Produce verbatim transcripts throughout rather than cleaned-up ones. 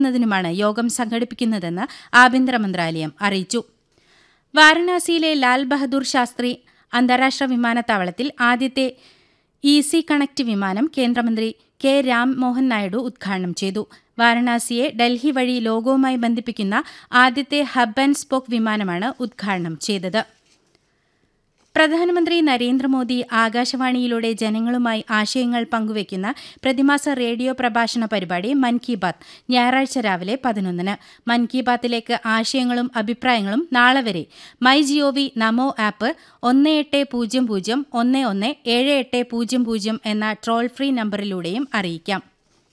ുമാണ് യോഗം സംഘടിപ്പിക്കുന്നതെന്ന് ആഭ്യന്തര മന്ത്രാലയം അറിയിച്ചു. വാരണാസിയിലെ ലാൽ ബഹദൂർ ശാസ്ത്രി അന്താരാഷ്ട്ര വിമാനത്താവളത്തിൽ ആദ്യത്തെ ഈസി കണക്ട് വിമാനം കേന്ദ്രമന്ത്രി കെ രാംമോഹൻ നായിഡു ഉദ്ഘാടനം ചെയ്തു. വാരണാസിയെ ഡൽഹി വഴി ലോകവുമായി ബന്ധിപ്പിക്കുന്ന ആദ്യത്തെ ഹബ് ആൻഡ് സ്പോക്ക് വിമാനമാണ് ഉദ്ഘാടനം ചെയ്തത്. പ്രധാനമന്ത്രി നരേന്ദ്രമോദി ആകാശവാണിയിലൂടെ ജനങ്ങളുമായി ആശയങ്ങൾ പങ്കുവയ്ക്കുന്ന പ്രതിമാസ റേഡിയോ പ്രഭാഷണ പരിപാടി മൻ കി ബാത്ത് ഞായറാഴ്ച രാവിലെ പതിനൊന്നിന്. മൻ കി ബാത്തിലേക്ക് ആശയങ്ങളും അഭിപ്രായങ്ങളും നാളെ വരെ മൈ ജിഒവി നമോ ആപ്പ് ഒന്ന് എട്ട് പൂജ്യം പൂജ്യം ഒന്ന് ഒന്ന് ഏഴ് എട്ട് പൂജ്യം പൂജ്യം എന്ന ട്രോൾ ഫ്രീ നമ്പറിലൂടെയും അറിയിക്കാം.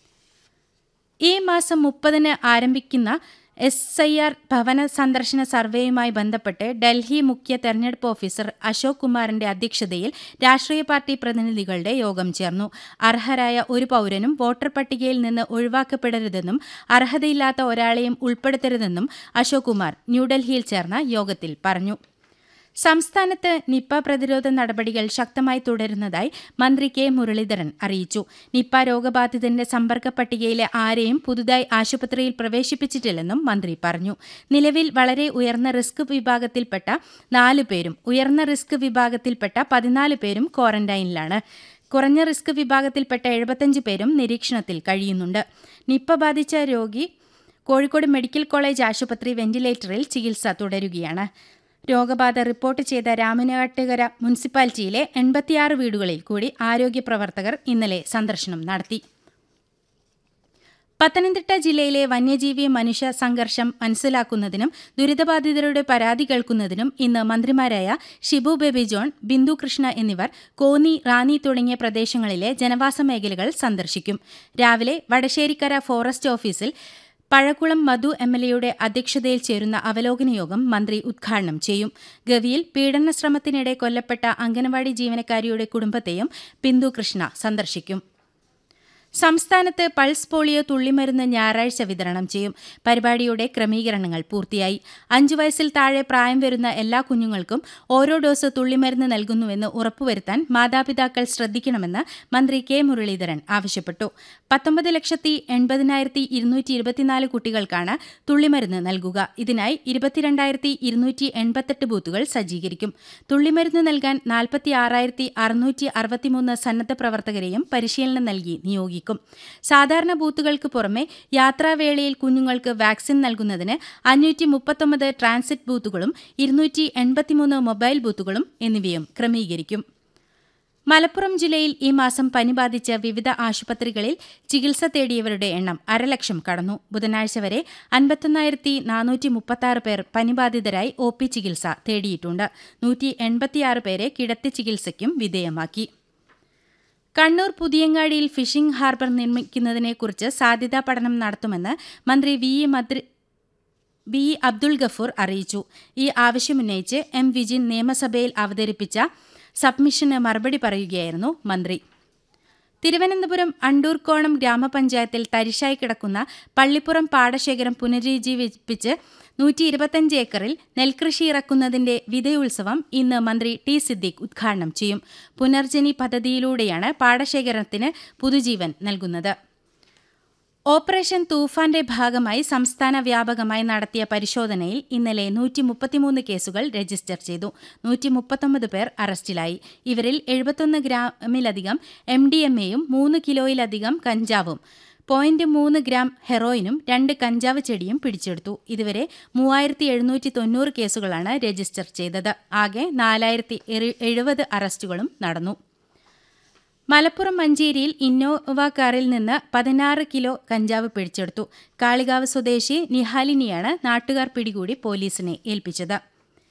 ഈ മാസം മുപ്പതിന് ആരംഭിക്കുന്ന എസ് ഐ ആർ ഭവന സന്ദർശന സർവേയുമായി ബന്ധപ്പെട്ട് ഡൽഹി മുഖ്യ തെരഞ്ഞെടുപ്പ് ഓഫീസർ അശോക് കുമാറിന്റെ അധ്യക്ഷതയിൽ രാഷ്ട്രീയ പാർട്ടി പ്രതിനിധികളുടെ യോഗം ചേർന്നു. അർഹരായ ഒരു പൌരനും വോട്ടർ പട്ടികയിൽ നിന്ന് ഒഴിവാക്കപ്പെടരുതെന്നും അർഹതയില്ലാത്ത ഒരാളെയും ഉൾപ്പെടുത്തരുതെന്നും അശോക് കുമാർ ന്യൂഡൽഹിയിൽ ചേർന്ന യോഗത്തിൽ പറഞ്ഞു. സംസ്ഥാനത്ത് നിപ്പ പ്രതിരോധ നടപടികൾ ശക്തമായി തുടരുന്നതായി മന്ത്രി കെ മുരളീധരൻ അറിയിച്ചു. നിപ്പ രോഗബാധിതന്റെ സമ്പർക്ക പട്ടികയിലെ ആരെയും പുതുതായി ആശുപത്രിയിൽ പ്രവേശിപ്പിച്ചിട്ടില്ലെന്നും മന്ത്രി പറഞ്ഞു. നിലവിൽ വളരെ ഉയർന്ന റിസ്ക് വിഭാഗത്തിൽപ്പെട്ട നാലു പേരും ഉയർന്ന റിസ്ക് വിഭാഗത്തിൽപ്പെട്ട പതിനാല് പേരും ക്വാറന്റൈനിലാണ്. കുറഞ്ഞ റിസ്ക് വിഭാഗത്തിൽപ്പെട്ട എഴുപത്തിയഞ്ച് പേരും നിരീക്ഷണത്തിൽ കഴിയുന്നുണ്ട്. നിപ്പ ബാധിച്ച രോഗി കോഴിക്കോട് മെഡിക്കൽ കോളേജ് ആശുപത്രി വെന്റിലേറ്ററിൽ ചികിത്സ തുടരുകയാണ്. രോഗബാധ റിപ്പോർട്ട് ചെയ്ത രാമനാട്ടുകര മുനിസിപ്പാലിറ്റിയിലെ എൺപത്തിയാറ് വീടുകളിൽ കൂടി ആരോഗ്യ പ്രവർത്തകർ ഇന്നലെ സന്ദർശനം നടത്തി. പത്തനംതിട്ട ജില്ലയിലെ വന്യജീവി മനുഷ്യ സംഘർഷം മനസ്സിലാക്കുന്നതിനും ദുരിതബാധിതരുടെ പരാതി കേൾക്കുന്നതിനും ഇന്ന് മന്ത്രിമാരായ ഷിബു ബേബി ജോൺ, ബിന്ദു കൃഷ്ണ എന്നിവർ കോന്നി, റാന്നി തുടങ്ങിയ പ്രദേശങ്ങളിലെ ജനവാസ മേഖലകൾ സന്ദർശിക്കും. രാവിലെ വടശ്ശേരിക്കര ഫോറസ്റ്റ് ഓഫീസിൽ പഴകുളം മധു എം എൽ എയുടെ അധ്യക്ഷതയിൽ ചേരുന്ന അവലോകന യോഗം മന്ത്രി ഉദ്ഘാടനം ചെയ്യും. ഗവിയിൽ പീഡന ശ്രമത്തിനിടെ കൊല്ലപ്പെട്ട അംഗനവാടി ജീവനക്കാരിയുടെ കുടുംബത്തെയും ബിന്ദു കൃഷ്ണ സന്ദർശിക്കും. സംസ്ഥാനത്ത് പൾസ് പോളിയോ തുള്ളിമരുന്ന് ഞായറാഴ്ച വിതരണം ചെയ്യും. പരിപാടിയുടെ ക്രമീകരണങ്ങൾ പൂർത്തിയായി. അഞ്ചു വയസ്സിൽ താഴെ പ്രായം വരുന്ന എല്ലാ കുഞ്ഞുങ്ങൾക്കും ഓരോ ഡോസ് തുള്ളിമരുന്ന് നൽകുന്നുവെന്ന് ഉറപ്പുവരുത്താൻ മാതാപിതാക്കൾ ശ്രദ്ധിക്കണമെന്ന് മന്ത്രി കെ മുരളീധരൻ ആവശ്യപ്പെട്ടു. പത്തൊമ്പത് ലക്ഷത്തി എൺപതിനായിരത്തി ഇരുന്നൂറ്റി ഇരുപത്തിനാല് കുട്ടികൾക്കാണ് തുള്ളിമരുന്ന് നൽകുക. ഇതിനായി ഇരുപത്തിരണ്ടായിരത്തി ഇരുന്നൂറ്റി എൺപത്തെട്ട് ബൂത്തുകൾ സജ്ജീകരിക്കും. തുള്ളിമരുന്ന് നൽകാൻ നാൽപ്പത്തി ആറായിരത്തി അറുന്നൂറ്റി അറുപത്തിമൂന്ന് സന്നദ്ധ പ്രവർത്തകരെയും പരിശീലനം നൽകി നിയോഗിക്കും. സാധാരണ ബൂത്തുകൾക്ക് പുറമെ യാത്രാവേളയിൽ കുഞ്ഞുങ്ങൾക്ക് വാക്സിൻ നൽകുന്നതിന് അഞ്ഞൂറ്റി മുപ്പത്തൊമ്പത് ട്രാൻസിറ്റ് ബൂത്തുകളും ഇരുന്നൂറ്റി എൺപത്തിമൂന്ന് മൊബൈൽ ബൂത്തുകളും എന്നിവയും ക്രമീകരിക്കും. മലപ്പുറം ജില്ലയിൽ ഈ മാസം പനി ബാധിച്ച വിവിധ ആശുപത്രികളിൽ ചികിത്സ തേടിയവരുടെ എണ്ണം അരലക്ഷം കടന്നു. ബുധനാഴ്ച വരെ അൻപത്തൊന്നായിരത്തി നാനൂറ്റി മുപ്പത്തിയാറ് പേർ പനിബാധിതരായി ഒ പി ചികിത്സ തേടിയിട്ടുണ്ട്. നൂറ്റി എൺപത്തിയാറ് പേരെ കിടത്തി ചികിത്സയ്ക്കും വിധേയമാക്കി. കണ്ണൂർ പുതിയങ്ങാടിയിൽ ഫിഷിംഗ് ഹാർബർ നിർമ്മിക്കുന്നതിനെക്കുറിച്ച് സാധ്യതാ പഠനം നടത്തുമെന്ന് മന്ത്രി വി വി അബ്ദുൾ ഗഫൂർ അറിയിച്ചു. ഈ ആവശ്യമുന്നയിച്ച് എം വിജിൻ നിയമസഭയിൽ അവതരിപ്പിച്ച സബ്മിഷന് മറുപടി പറയുകയായിരുന്നു മന്ത്രി. തിരുവനന്തപുരം അണ്ടൂർക്കോണം ഗ്രാമപഞ്ചായത്തിൽ തരിശായി കിടക്കുന്ന പള്ളിപ്പുറം പാടശേഖരം പുനരുജ്ജീവിപ്പിച്ച് നൂറ്റി ഇരുപത്തിയഞ്ച് ഏക്കറിൽ നെൽകൃഷി ഇറക്കുന്നതിന്റെ വിതയുത്സവം ഇന്ന് മന്ത്രി ടി സിദ്ദീഖ് ഉദ്ഘാടനം ചെയ്യും. പുനർജനി പദ്ധതിയിലൂടെയാണ് പാടശേഖരത്തിന് പുതുജീവൻ നൽകുന്നത്. ഓപ്പറേഷൻ തൂഫാന്റെ ഭാഗമായി സംസ്ഥാന വ്യാപകമായി നടത്തിയ പരിശോധനയിൽ ഇന്നലെ നൂറ്റി മുപ്പത്തിമൂന്ന് കേസുകൾ രജിസ്റ്റർ ചെയ്തു. നൂറ്റി മുപ്പത്തൊമ്പത് പേർ അറസ്റ്റിലായി. ഇവരിൽ എഴുപത്തൊന്ന് ഗ്രാമിലധികം എം ഡി എം എയും മൂന്ന് കിലോയിലധികം കഞ്ചാവും പോയിന്റ് മൂന്ന് ഗ്രാം ഹെറോയിനും രണ്ട് കഞ്ചാവ് ചെടിയും പിടിച്ചെടുത്തു. ഇതുവരെ മൂവായിരത്തി എഴുന്നൂറ്റി തൊണ്ണൂറ് കേസുകളാണ് രജിസ്റ്റർ ചെയ്തത്. ആകെ നാലായിരത്തി എഴുപത് അറസ്റ്റുകളും നടന്നു. മലപ്പുറം മഞ്ചേരിയിൽ ഇന്നോവ കാറിൽ നിന്ന് പതിനാറ് കിലോ കഞ്ചാവ് പിടിച്ചെടുത്തു. കാളികാവ് സ്വദേശി നിഹാലിനിയാണ് നാട്ടുകാർ പിടികൂടി പോലീസിനെ ഏൽപ്പിച്ചത്.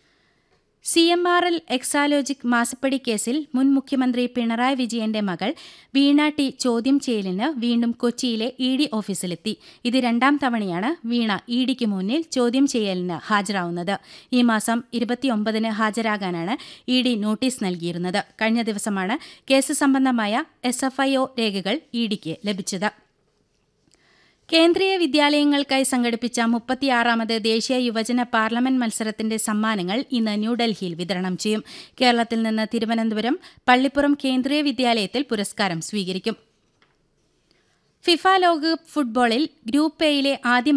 C M R L Exalogic മാസപ്പടി കേസിൽ മുൻ മുഖ്യമന്ത്രി പിണറായി വിജയന്റെ മകൾ വീണ ടി ചോദ്യം ചെയ്യലിന് വീണ്ടും കൊച്ചിയിലെ ഇ ഡി ഓഫീസിലെത്തി. ഇത് രണ്ടാം തവണയാണ് വീണ ഇ ഡിക്ക് മുന്നിൽ ചോദ്യം ചെയ്യലിന് ഹാജരാവുന്നത്. ഈ മാസം ഇരുപത്തിയൊമ്പതിന് ഹാജരാകാനാണ് ഇ ഡി നോട്ടീസ് നൽകിയിരുന്നത്. കഴിഞ്ഞ ദിവസമാണ് കേസ് സംബന്ധമായ എസ് എഫ് ഐ ഒ രേഖകൾ ഇ ഡിക്ക് ലഭിച്ചത്. കേന്ദ്രീയ വിദ്യാലയങ്ങൾക്കായി സംഘടിപ്പിച്ച മുപ്പത്തിയാറാമത് ദേശീയ യുവജന പാർലമെന്റ് മത്സരത്തിന്റെ സമ്മാനങ്ങൾ ഇന്ന് ന്യൂഡൽഹിയിൽ വിതരണം ചെയ്യും. കേരളത്തിൽ നിന്ന് തിരുവനന്തപുരം പള്ളിപ്പുറം കേന്ദ്രീയ വിദ്യാലയത്തിൽ പുരസ്കാരം സ്വീകരിക്കും. ഫിഫ ലോകകപ്പ് ഫുട്ബോളിൽ ഗ്രൂപ്പ് എയിലെ ആദ്യ